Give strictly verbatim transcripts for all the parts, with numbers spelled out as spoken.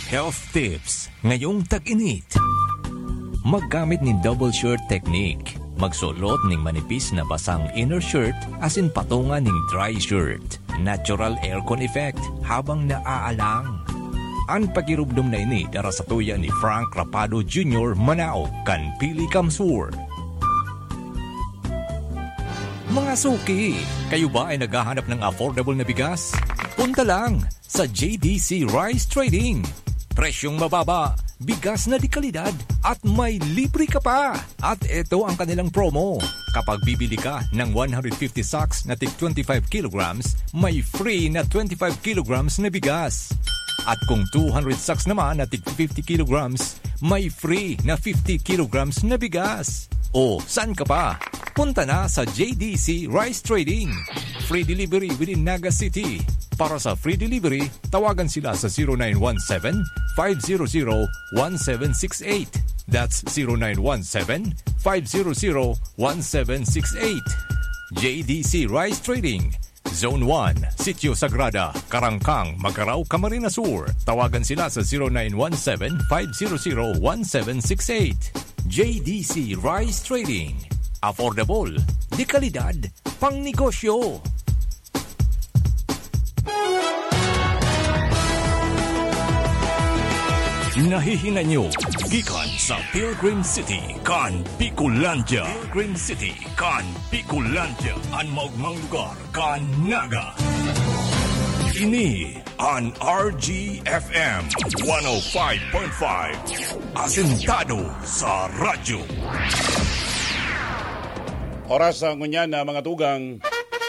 Health tips ngayong tag-init. Maggamit ni double shirt technique. Magsulot ning manipis na basang inner shirt asin patungan ning dry shirt. Natural aircon effect habang naaalang. Ang pagirubdom na ini dara sa tuya ni Frank Rapado Junior Manao kan Pili Kamsur. Mga suki, kayo ba ay naghahanap ng affordable na bigas? Punta lang sa J D C Rice Trading. Presyong mababa, bigas na di kalidad at may libre ka pa. At ito ang kanilang promo. Kapag bibili ka ng one hundred fifty sacks na tig twenty-five kilograms, may free na twenty-five kilograms na bigas. At kung two hundred sacks naman na tig fifty kilograms, may free na fifty kilograms na bigas. O, saan ka pa? Punta na sa J D C Rice Trading. Free delivery within Naga City. Para sa free delivery, tawagan sila sa zero nine one seven, five zero zero, one seven six eight. That's zero nine one seven, five zero zero, one seven six eight. J D C Rice Trading. Zone one, Sitio Sagrada, Karangkang, Magarao, Camarines Sur. Tawagan sila sa zero nine one seven, five zero zero, one seven six eight. J D C Rice Trading. Affordable, di kalidad, pang negosyo. Nahihina nyo, gikan sa Pilgrim City, kan Bicolandia. Pilgrim City, kan Bicolandia. Ang maugmang lugar, kan Naga. Ini an R G F M one oh five point five. Asentado sa radyo. Oras ang ngunyan na mga tugang.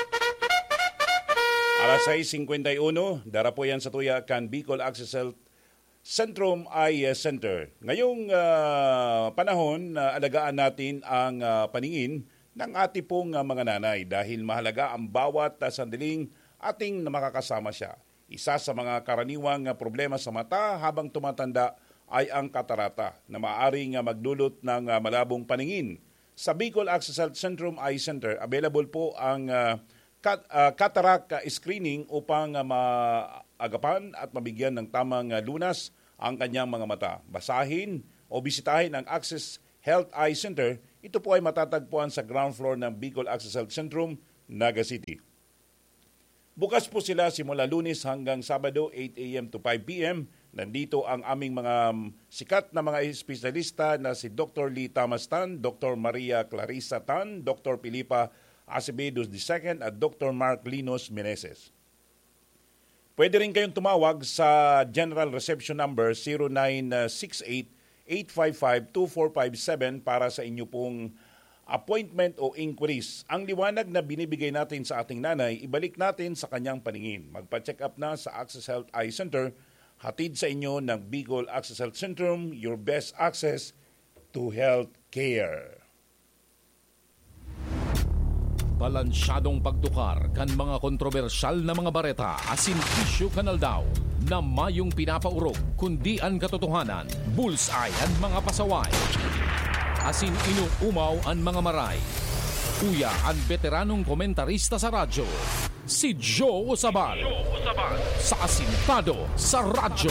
alas sais fifty-one, dara po yan sa tuya kan Bicol Access Health Centrum Eye Center. Ngayong uh, panahon, uh, alagaan natin ang uh, paningin ng ating pong uh, mga nanay dahil mahalaga ang bawat uh, sandaling ating na makakasama siya. Isa sa mga karaniwang uh, problema sa mata habang tumatanda ay ang katarata na maaaring uh, magdulot ng uh, malabong paningin. Sa Bicol Access Health Centrum Eye Center, available po ang uh, kat, uh, cataract uh, screening upang uh, maagapan at mabigyan ng tamang uh, lunas ang kanyang mga mata. Basahin o bisitahin ang Access Health Eye Center. Ito po ay matatagpuan sa ground floor ng Bicol Access Health Centrum, Naga City. Bukas po sila simula Lunes hanggang Sabado, eight a.m. to five p.m. Nandito ang aming mga sikat na mga espesyalista na si Doctor Lee Thomas Tan, Doctor Maria Clarissa Tan, Doctor Pilipa Acevedo the second at Doctor Mark Linos Meneses. Pwede rin kayong tumawag sa General Reception Number zero nine six eight, eight five five, two four five seven para sa inyo pong appointment o inquiries. Ang liwanag na binibigay natin sa ating nanay, ibalik natin sa kanyang paningin. Magpa-check up na sa Access Health Eye Center. Hatid sa inyo ng Bicol Access Health Centrum, your best access to health care. Balansyadong pagtukar kan mga kontrobersyal na mga bareta asin issue kanal daw na mayong pinapaurog kundi ang katotohanan, bullseye ang mga pasaway. Asin inuumaw ang mga maray. Kuya ang veteranong komentarista sa radyo, si Joe Osabal. Sa Asintado sa Radyo.